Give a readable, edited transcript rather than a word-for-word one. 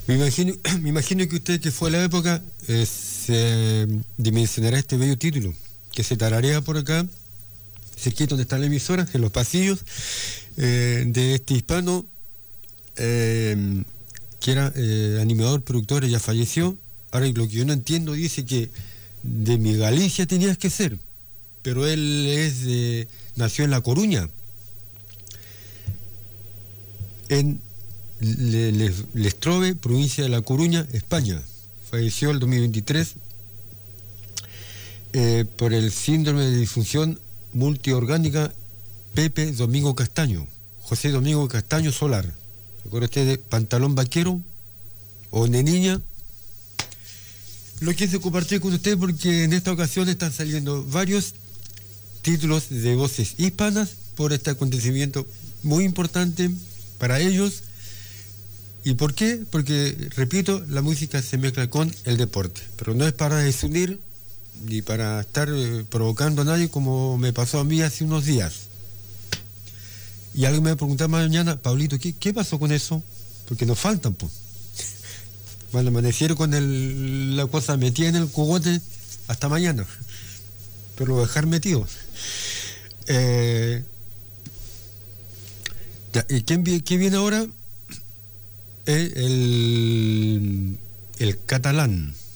Me imagino que usted, que fue a la época, se dimensionará este bello título, que se tararea por acá, cerquita donde está la emisora, en los pasillos, de este hispano, que era animador, productor, ya falleció. Ahora, lo que yo no entiendo, dice que de mi Galicia tenías que ser, pero él nació en La Coruña, en Lestrobe, provincia de La Coruña, España. Falleció el 2023 por el síndrome de disfunción multiorgánica Pepe Domingo Castaño, José Domingo Castaño Solar. ¿Recuerda usted de Pantalón Vaquero o de Niña? Lo quise compartir con usted porque en esta ocasión están saliendo varios títulos de voces hispanas por este acontecimiento muy importante para ellos. ¿Y por qué? Porque, repito, la música se mezcla con el deporte, pero no es para desunir ni para estar provocando a nadie, como me pasó a mí hace unos días. Y alguien me va a preguntar mañana: Pablito, ¿qué pasó con eso? Porque nos faltan, pues. Bueno, amanecieron con la cosa metida en el cogote hasta mañana, pero lo voy a dejar metido. ¿Y qué viene ahora? El catalán.